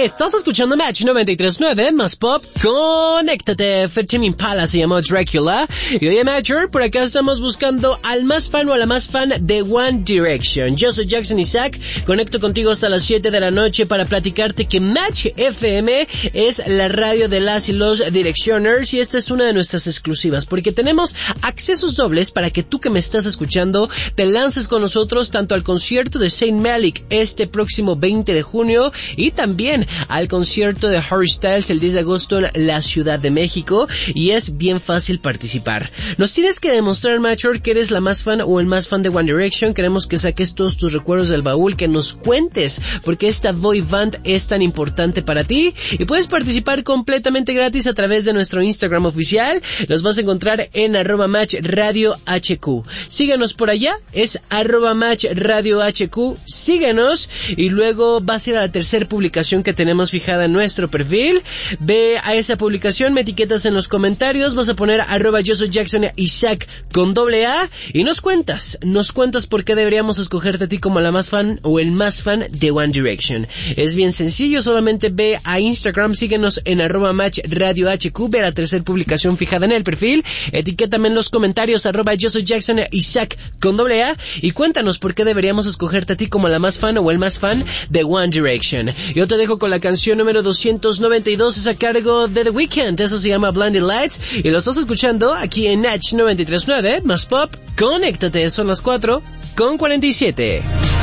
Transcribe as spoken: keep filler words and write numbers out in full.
Estás escuchando Match noventa y tres punto nueve, más pop, conéctate. Tame Impala se llamó Dracula. Y oye, Matcher, por acá estamos buscando al más fan o a la más fan de One Direction. Yo soy Jackson Isaac, conecto contigo hasta las siete de la noche para platicarte que Match F M es la radio de las y los Directioners, y esta es una de nuestras exclusivas, porque tenemos accesos dobles para que tú que me estás escuchando te lances con nosotros tanto al concierto de Saint Malik este próximo veinte de junio y también al concierto de Harry Styles el diez de agosto en la Ciudad de México, y es bien fácil participar. Nos tienes que demostrar, Matcher, que eres la más fan o el más fan de One Direction. Queremos que saques todos tus recuerdos del baúl, que nos cuentes por qué esta boy band es tan importante para ti, y puedes participar completamente gratis a través de nuestro Instagram oficial. Los vas a encontrar en arroba match radio hq. Síguenos por allá, es arroba match radio hq. Síguenos y luego vas a ir a la tercera publicación que tenemos fijada en nuestro perfil. Ve a esa publicación, me etiquetas en los comentarios, vas a poner arroba yo soy Jackson Isaac con doble A y nos cuentas, nos cuentas por qué deberíamos escogerte a ti como la más fan o el más fan de One Direction. Es bien sencillo, solamente ve a Instagram, síguenos en arroba match radio hq, ve a la tercera publicación fijada en el perfil, etiquétame en los comentarios arroba yo soy Jackson Isaac con doble A y cuéntanos por qué deberíamos escogerte a ti como la más fan o el más fan de One Direction. Yo te dejo con la canción número doscientos noventa y dos, es a cargo de The Weeknd, eso se llama Blinding Lights, y lo estás escuchando aquí en Match noventa y tres punto nueve, más pop, conéctate, son las cuatro con cuarenta y siete.